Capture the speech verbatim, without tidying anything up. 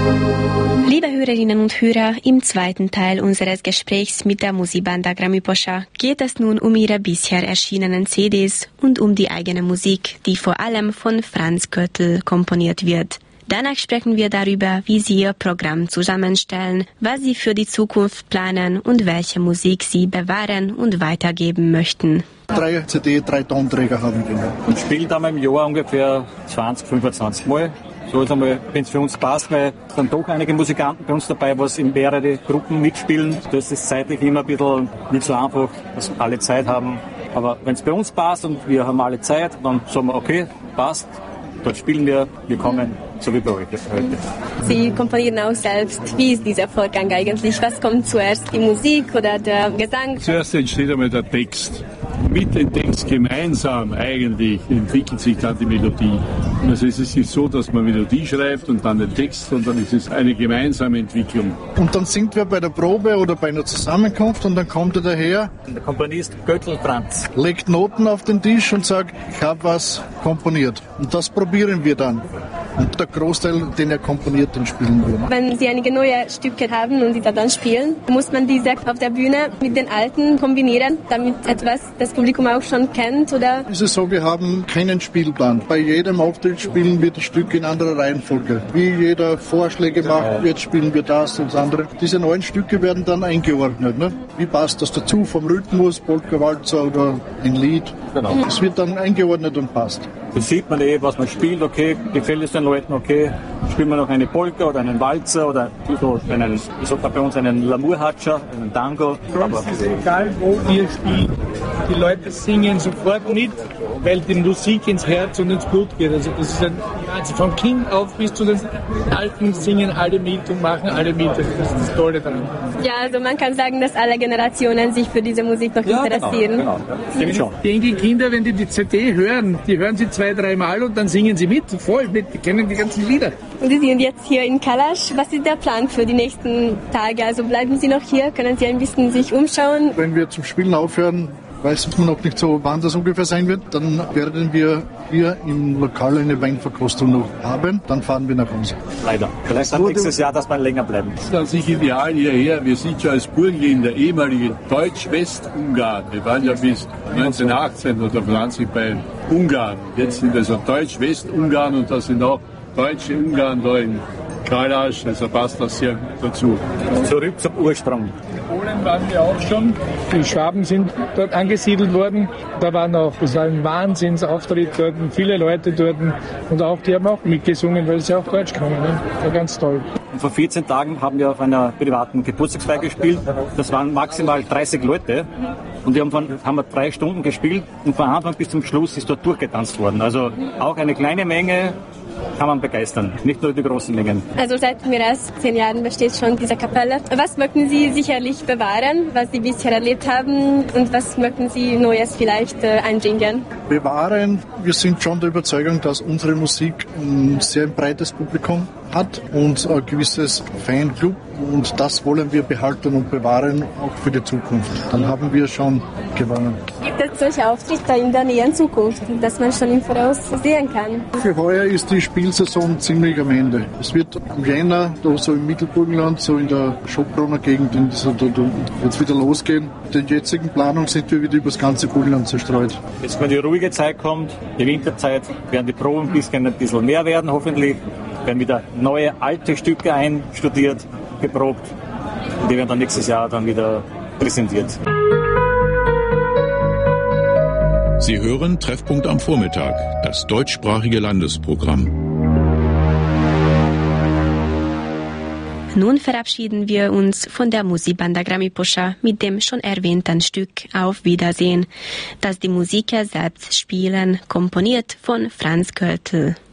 Liebe Hörerinnen und Hörer, im zweiten Teil unseres Gesprächs mit der Musikbanda Gramiposcha geht es nun um ihre bisher erschienenen C Ds und um die eigene Musik, die vor allem von Franz Köttl komponiert wird. Danach sprechen wir darüber, wie sie ihr Programm zusammenstellen, was sie für die Zukunft planen und welche Musik sie bewahren und weitergeben möchten. Drei C D, drei Tonträger haben wir. Und spielt einmal im Jahr ungefähr zwanzig, fünfundzwanzig Mal. So ist einmal, wenn es für uns passt, weil es sind doch einige Musikanten bei uns dabei, was in mehrere Gruppen mitspielen. Das ist zeitlich immer ein bisschen nicht so einfach, dass alle Zeit haben. Aber wenn es bei uns passt und wir haben alle Zeit, dann sagen wir, okay, passt, dort spielen wir, wir kommen, so wie bei euch heute. Sie komponieren auch selbst. Wie ist dieser Vorgang eigentlich? Was kommt zuerst, die Musik oder der Gesang? Zuerst entsteht einmal der Text. Mit dem Text gemeinsam eigentlich entwickelt sich dann die Melodie. Also es ist nicht so, dass man Melodie schreibt und dann den Text, sondern es ist eine gemeinsame Entwicklung. Und dann sind wir bei der Probe oder bei einer Zusammenkunft und dann kommt er daher. Der Komponist Köttl Franz legt Noten auf den Tisch und sagt, ich habe was komponiert. Und das probieren wir dann. Und der Großteil, den er komponiert, den spielen wir. Wenn Sie einige neue Stücke haben und Sie da dann spielen, muss man diese auf der Bühne mit den alten kombinieren, damit etwas das Publikum auch schon kennt, oder? Es ist so, wir haben keinen Spielplan. Bei jedem Auftritt spielen wir die Stücke in anderer Reihenfolge. Wie jeder Vorschläge macht, jetzt spielen wir das und das andere. Diese neuen Stücke werden dann eingeordnet. Ne? Wie passt das dazu vom Rhythmus, Polka, Walzer oder ein Lied? Genau. Es wird dann eingeordnet und passt. Da sieht man eh, was man spielt, okay, gefällt es den Leuten, okay, spielen wir noch eine Polka oder einen Walzer oder so einen, ich sag mal bei uns einen Lamour-Hatscher, einen Tango. Aber es ist egal, wo wir spielen. Die Leute singen sofort mit, weil die Musik ins Herz und ins Blut geht. Also das ist ein, also vom Kind auf bis zu den Alten singen alle mit und machen alle mit. Das ist das Tolle daran. Ja, also man kann sagen, dass alle Generationen sich für diese Musik noch ja, interessieren. Genau, genau. Ja, die Enkelkinder, wenn die die C D hören, die hören sie zwei, dreimal und dann singen sie mit, voll mit, die kennen die ganzen Lieder. Und Sie sind jetzt hier in Kalash. Was ist der Plan für die nächsten Tage? Also bleiben Sie noch hier? Können Sie ein bisschen sich umschauen? Wenn wir zum Spielen aufhören, weiß man noch nicht so, wann das ungefähr sein wird, dann werden wir hier im Lokal eine Weinverkostung noch haben. Dann fahren wir nach Hause. Leider. Vielleicht dann nächstes Jahr, dass wir länger bleiben. Das ist an sich ideal hierher. Wir sind schon als Burgenländer, ehemalige Deutsch-West-Ungarn. Wir waren ja bis neunzehnhundertachtzehn oder zwanzig bei Ungarn. Jetzt sind wir so Deutsch-West-Ungarn und da sind auch deutsche Ungarn da in Kalash. Also passt das sehr dazu. Zurück zum Ursprung. In Polen waren wir auch schon. Die Schwaben sind dort angesiedelt worden. Da waren auch, das war ein Wahnsinnsauftritt dort, viele Leute dort. Und auch die haben auch mitgesungen, weil sie auch Deutsch können. Ne? War ganz toll. Und vor vierzehn Tagen haben wir auf einer privaten Geburtstagsfeier gespielt. Das waren maximal dreißig Leute. Und wir haben, von, haben wir drei Stunden gespielt. Und von Anfang bis zum Schluss ist dort durchgetanzt worden. Also auch eine kleine Menge kann man begeistern, nicht nur die großen Mengen. Also seit mehr als zehn Jahren besteht schon diese Kapelle. Was möchten Sie sicherlich bewahren, was Sie bisher erlebt haben, und was möchten Sie Neues vielleicht äh, einbringen? Bewahren, wir sind schon der Überzeugung, dass unsere Musik ein sehr breites Publikum hat und ein gewisses Fanclub, und das wollen wir behalten und bewahren, auch für die Zukunft. Dann haben wir schon gewonnen. Gibt es solche Auftritte in der näheren Zukunft, dass man schon im Voraus sehen kann? Für heuer ist die Spielsaison ziemlich am Ende. Es wird im Jänner, da so im Mittelburgenland, so in der Schopronner Gegend, in dieser, da, da wird es wieder losgehen. In der jetzigen Planung sind wir wieder über das ganze Burgenland zerstreut. Jetzt, wenn die ruhige Zeit kommt, die Winterzeit, werden die Proben ein bisschen, ein bisschen mehr werden, hoffentlich. Werden wieder neue, alte Stücke einstudiert, geprobt. Und die werden dann nächstes Jahr dann wieder präsentiert. Sie hören Treffpunkt am Vormittag, das deutschsprachige Landesprogramm. Nun verabschieden wir uns von der Musikbanda Gramiposcha mit dem schon erwähnten Stück Auf Wiedersehen, das die Musiker selbst spielen, komponiert von Franz Köttl.